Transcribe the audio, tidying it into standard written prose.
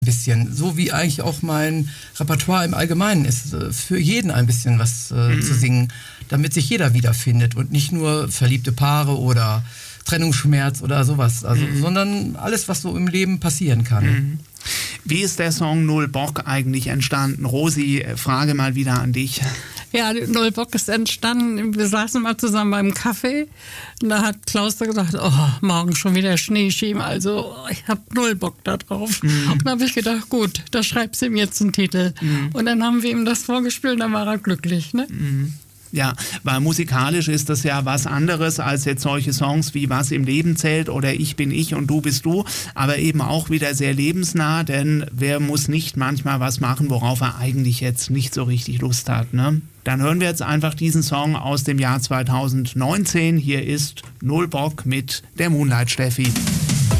bisschen, so wie eigentlich auch mein Repertoire im Allgemeinen ist, für jeden ein bisschen was zu singen, damit sich jeder wiederfindet und nicht nur verliebte Paare oder Trennungsschmerz oder sowas, also, sondern alles, was so im Leben passieren kann. Wie ist der Song Null Bock eigentlich entstanden? Rosi, Frage mal wieder an dich. Ja, Null Bock ist entstanden, wir saßen mal zusammen beim Kaffee und da hat Klaus da gesagt, morgen schon wieder Schneeschieben, also ich habe null Bock da drauf. Und da habe ich gedacht, gut, da schreibst du ihm jetzt einen Titel. Und dann haben wir ihm das vorgespielt und dann war er glücklich. Ne? Ja, weil musikalisch ist das ja was anderes als jetzt solche Songs wie Was im Leben zählt oder Ich bin ich und du bist du, aber eben auch wieder sehr lebensnah, denn wer muss nicht manchmal was machen, worauf er eigentlich jetzt nicht so richtig Lust hat, ne? Dann hören wir jetzt einfach diesen Song aus dem Jahr 2019. Hier ist Null Bock mit der Moonlight Steffi.